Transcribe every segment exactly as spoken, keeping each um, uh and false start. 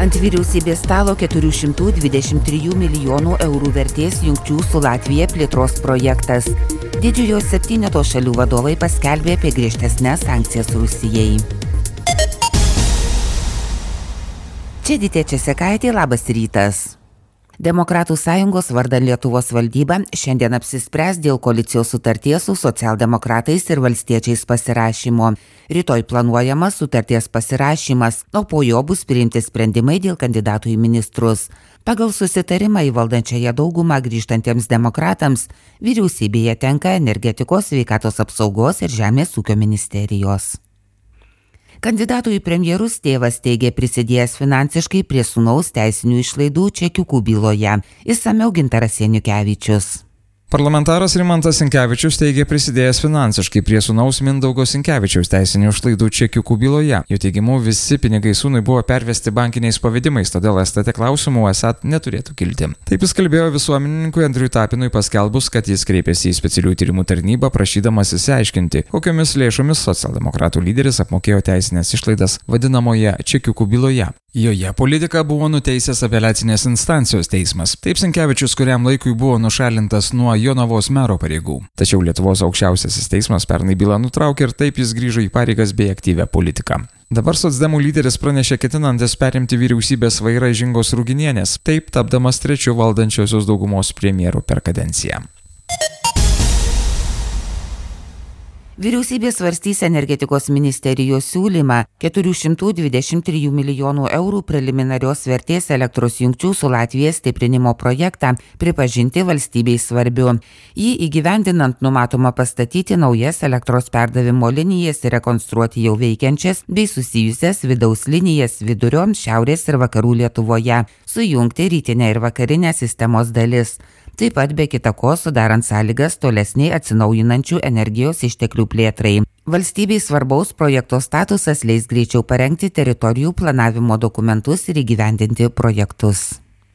Ant vyriausybės stalo keturi šimtai dvidešimt trijų milijonų eurų vertės jungčių su Latvija plėtros projektas. Didžiojo septyneto šalių vadovai paskelbė apie griežtesnes sankcijas Rusijai. Čia Ditė Česekaitė, labas rytas. Demokratų sąjungos vardan Lietuvos valdyba šiandien apsispręs dėl koalicijos sutarties su socialdemokratais ir valstiečiais pasirašymo. Rytoj planuojamas sutarties pasirašymas, o po jo bus priimti sprendimai dėl kandidatų į ministrus. Pagal susitarimą į valdančiąją daugumą grįžtantiems demokratams vyriausybėje tenka energetikos, sveikatos apsaugos ir žemės ūkio ministerijos. Kandidatų į premjerus tėvas teigė prisidėjęs finansiškai prie sūnaus teisinių išlaidų čekiukų byloje. Išsamiau Gintaras Janukevičius. Parlamentaras Rimantas Sinkevičius teigė prisidėjęs finansiškai prie sūnaus Mindaugo Sinkevičiaus teisinių išlaidų čekiukų byloje. Jo teigimu, visi pinigai sūnui buvo pervesti bankiniais pavedimais, todėl S T T klausimų esą neturėtų kilti. Taip jis kalbėjo visuomenininkui Andriui Tapinui paskelbus, kad jis kreipėsi į specialiųjų tyrimų tarnybą prašydamas išsiaiškinti, kokiomis lėšomis socialdemokratų lyderis apmokėjo teisinės išlaidas vadinamoje čekiukų byloje. Joje politiką buvo nuteisęs apeliacinės instancijos teismas. Taip Sinkevičius kuriam laikui buvo nušalintas nuo Jonavos mero pareigų. Tačiau Lietuvos aukščiausiasis teismas pernai bylą nutraukė ir taip jis grįžo į pareigas bei aktyvią politiką. Dabar socdemų lyderis pranešė ketinantis perimti vyriausybės vairą iš Ingos Ruginienės, taip tapdamas trečiu valdančiosios daugumos premjeru per kadenciją. Vyriausybė svarstys energetikos ministerijos siūlymą keturi šimtai dvidešimt trijų milijonų eurų preliminarios vertės elektros jungčių su Latvija stiprinimo projektą pripažinti valstybei svarbiu. Jį įgyvendinant numatoma pastatyti naujas elektros perdavimo linijas ir rekonstruoti jau veikiančias bei susijusias vidaus linijas vidurio, šiaurės ir vakarų Lietuvoje, sujungti rytinę ir vakarinę sistemos dalis. Taip pat be kita ko sudarant sąlygas tolesniai atsinaujinančių energijos išteklių plėtrai. Valstybei svarbaus projekto statusas leis greičiau parengti teritorijų planavimo dokumentus ir įgyvendinti projektus.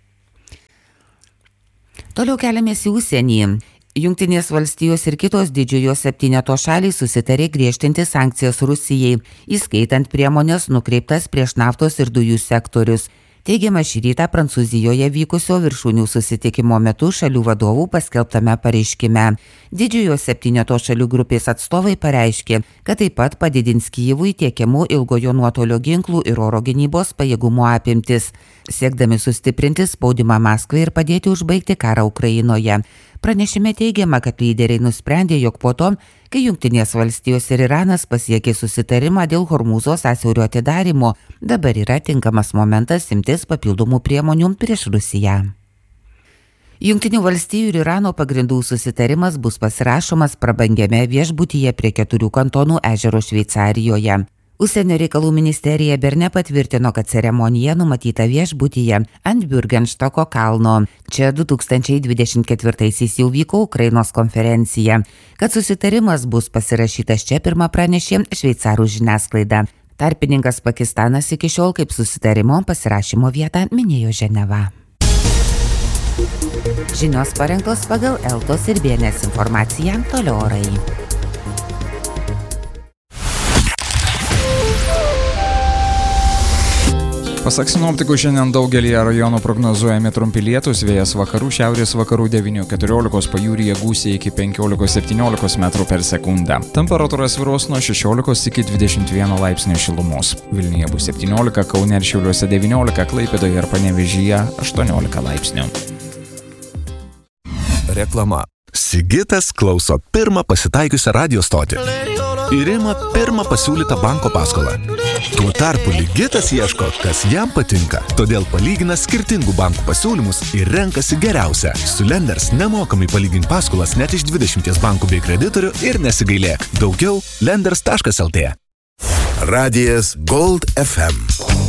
Toliau keliamės į užsienį. Jungtinės valstijos ir kitos didžiojo septyneto šalys susitarė griežtinti sankcijas Rusijai, įskaitant priemonės nukreiptas prieš naftos ir dujų sektorius. Teigiama šį rytą Prancūzijoje vykusio viršūnių susitikimo metu šalių vadovų paskelbtame pareiškime. Didžiojo septyneto šalių grupės atstovai pareiškė, kad taip pat padidins Kijevui tiekiamų ilgojo nuotolio ginklų ir oro gynybos pajėgumo apimtis, siekdami sustiprinti spaudimą Maskvai ir padėti užbaigti karą Ukrainoje. Pranešime teigiama, kad lyderiai nusprendė, jog po to, kai Jungtinės valstijos ir Iranas pasiekė susitarimą dėl Hormūzo sąsiaurio atidarymo, dabar yra tinkamas momentas imtis papildomų priemonių prieš Rusiją. Jungtinių valstijų ir Irano pagrindų susitarimas bus pasirašomas prabangiame viešbutyje prie keturių kantonų ežero Šveicarijoje. Užsienio reikalų ministerija Berne patvirtino, kad ceremonija numatyta viešbutyje ant Bürgenstoko kalno. Čia du tūkstančiai dvidešimt ketvirtaisiais jau vyko Ukrainos konferencija. Kad susitarimas bus pasirašytas čia, pirmą pranešė šveicarų žiniasklaida. Tarpininkas Pakistanas iki šiol kaip susitarimo pasirašymo vietą minėjo Ženeva. Žinios parengtos pagal Eltos ir B N S informaciją, toliau orai. Pasak sinoptikų, šiandien daugelį rajonų prognozuojami trumpi lietūs, vėjas vakarų, šiaurės vakarų devynių keturiolikos, pajūryje gūsiai iki penkiolikos septyniolikos metrų per sekundę. Temperatūra svyruos nuo šešiolikos iki dvidešimt vieno laipsnio šilumos. Vilniuje bus septyniolika, Kaune ir Šiauliuose devyniolika, Klaipėdoje ir Panevėžyje aštuoniolika laipsnių. Reklama. Sigitas klauso pirmą pasitaikiusią radio stotį ir ima pirmą pasiūlytą banko paskolą. Tuo tarpu Ligitas ieško, kas jam patinka. Todėl palygina skirtingų bankų pasiūlymus ir renkasi geriausią. Su Lenders nemokamai palygink paskolas net iš dvidešimties bankų bei kreditorių ir nesigailėk. Daugiau lenders taškas lt. Radijas Gold F M.